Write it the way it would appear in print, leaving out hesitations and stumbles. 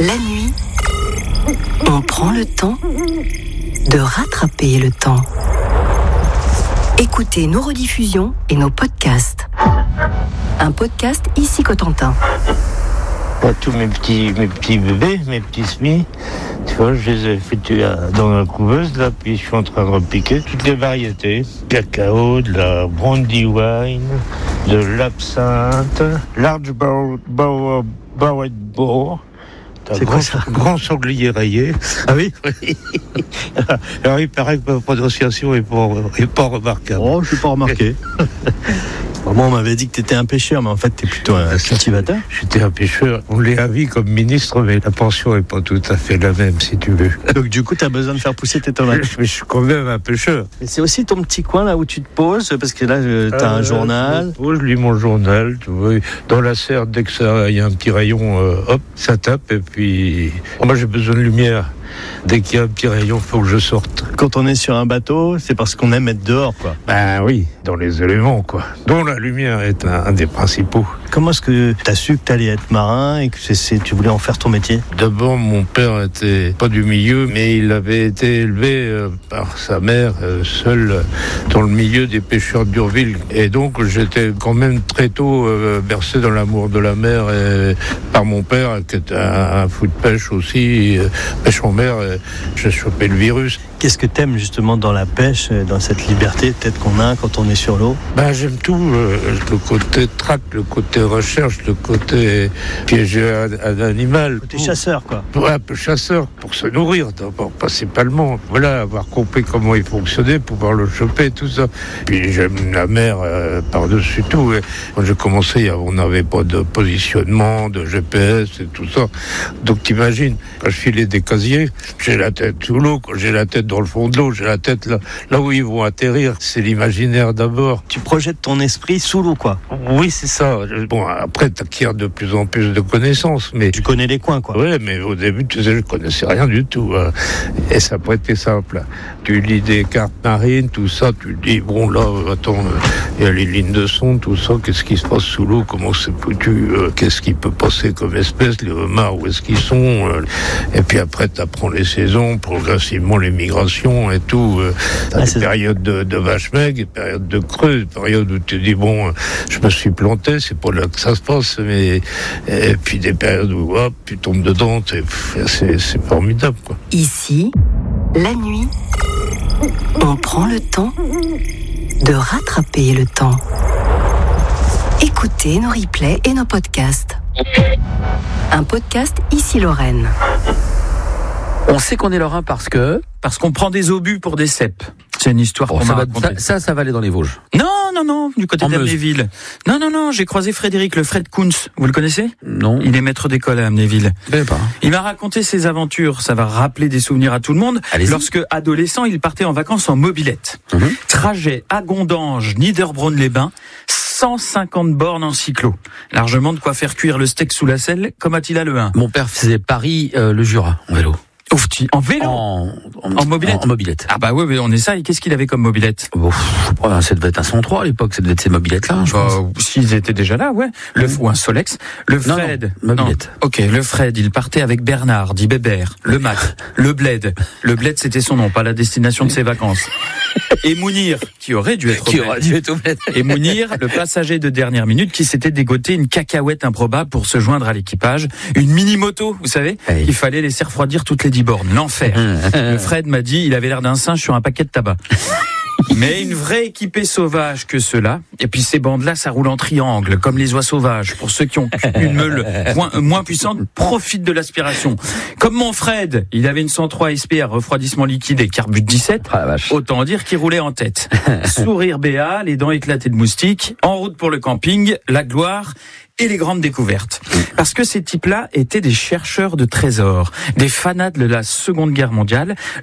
La nuit, on prend le temps de rattraper le temps. Écoutez nos rediffusions et nos podcasts. Un podcast ici Cotentin. Tous mes petits bébés, mes petits semis, tu vois, je les ai fait dans la couveuse, là, puis je suis en train de repiquer toutes les variétés. Cacao, de la brandy wine, de l'absinthe, large barrel boar. C'est quoi ça ? Grand sanglier rayé. Ah oui ? Alors il paraît que ma prononciation est pas remarquable. Oh, je n'ai pas remarqué. Moi, on m'avait dit que tu étais un pêcheur, mais en fait, tu es plutôt un cultivateur. J'étais un pêcheur. On l'est à vie comme ministre, mais la pension n'est pas tout à fait la même, si tu veux. Donc, du coup, tu as besoin de faire pousser tes tomates. Mais je suis quand même un pêcheur. Et c'est aussi ton petit coin là où tu te poses, parce que là, tu as un journal. Je lis mon journal, tu vois. Dans la serre, dès que il y a un petit rayon, hop, ça tape. Et puis, moi, j'ai besoin de lumière. Dès qu'il y a un petit rayon, il faut que je sorte. Quand on est sur un bateau, c'est parce qu'on aime être dehors, quoi. Ben oui, dans les éléments, quoi. Dont la lumière est un des principaux. Comment est-ce que tu as su que tu allais être marin et que tu voulais en faire ton métier ? D'abord, mon père était pas du milieu, mais il avait été élevé par sa mère, seul dans le milieu des pêcheurs d'Urville. Et donc, j'étais quand même très tôt bercé dans l'amour de la mer et par mon père, qui était un fou de pêche aussi, pêche en mer. J'ai chopé le virus. Qu'est-ce que t'aimes justement dans la pêche, dans cette liberté peut-être qu'on a quand on est sur l'eau ? Ben, j'aime tout, le côté traque, le côté recherche, le côté piéger un animal. Le côté chasseur, quoi. Ouais, un peu chasseur, pour se nourrir d'abord, principalement. Voilà, avoir compris comment il fonctionnait, pouvoir le choper, tout ça. Puis j'aime la mer par-dessus tout. Et quand j'ai commencé, on n'avait pas de positionnement, de GPS et tout ça. Donc t'imagines, quand je filais des casiers, j'ai la tête sous l'eau, quand j'ai la tête dans le fond de l'eau, j'ai la tête là où ils vont atterrir. C'est l'imaginaire d'abord. Tu projettes ton esprit sous l'eau, quoi. Oui, c'est ça. Bon, après, t'acquiers de plus en plus de connaissances, mais... Tu connais les coins, quoi. Oui, mais au début, tu sais, je connaissais rien du tout. Et ça n'a pas été simple. Tu lis des cartes marines, tout ça, tu dis, bon, là, attends, il y a les lignes de son, tout ça, qu'est-ce qui se passe sous l'eau, comment c'est foutu, qu'est-ce qui peut passer comme espèce, les homards, où est-ce qu'ils sont, et puis après, t'apprends les saisons, progressivement les migrations et tout. T'as des périodes de vaches maigres, des périodes de creux, des périodes où tu dis, bon, je me suis planté, c'est pas là que ça se passe, mais... Et puis des périodes où, hop, tu tombes dedans, c'est formidable, quoi. Ici, la nuit, on prend le temps de rattraper le temps. Écoutez nos replays et nos podcasts. Un podcast ici Lorraine. On sait qu'on est lorrain parce qu'on prend des obus pour des cèpes. C'est une histoire qu'on m'a racontée. Ça va aller dans les Vosges. Non, du côté d'Amnéville. Non, j'ai croisé Frédéric, le Fred Kuntz. Vous le connaissez ? Non. Il est maître d'école à Amnéville. Pas. Il m'a raconté ses aventures. Ça va rappeler des souvenirs à tout le monde. Allez-y. Lorsque, adolescent, il partait en vacances en mobilette. Trajet à Gondange, Niederbronn-les-Bains, 150 bornes en cyclo. Largement de quoi faire cuire le steak sous la selle, comme Attila le 1. Mon père faisait Paris, le Jura, en vélo. En vélo ? En mobilette ? En mobilette. Ah bah ouais, on est ça. Et qu'est-ce qu'il avait comme mobilette ? Ça devait être un 103 à l'époque, ça devait être ces mobilettes-là, je pense. S'ils étaient déjà là, ouais. Ou un Solex. Le Fred. Non, mobilette. Ok, le Fred, il partait avec Bernard, dit Bébert, le Mac, le Bled. Le Bled, c'était son nom, pas la destination de ses vacances. Et Mounir, qui aurait dû être au Bled. Et Mounir, le passager de dernière minute, qui s'était dégoté une cacahuète improbable pour se joindre à l'équipage. Une mini-moto, vous savez, qu'il fallait laisser refroidir toutes les 10 bornes. L'enfer. Le Fred m'a dit, il avait l'air d'un singe sur un paquet de tabac. Mais une vraie équipée sauvage que ceux-là. Et puis ces bandes-là, ça roule en triangle, comme les oies sauvages. Pour ceux qui ont une meule moins puissante, profitent de l'aspiration. Comme mon Fred, il avait une 103 SP à refroidissement liquide et carbute 17. Autant dire qu'il roulait en tête. Sourire béat, les dents éclatées de moustiques. En route pour le camping, la gloire et les grandes découvertes. Parce que ces types-là étaient des chercheurs de trésors, des fanats de la Seconde Guerre mondiale.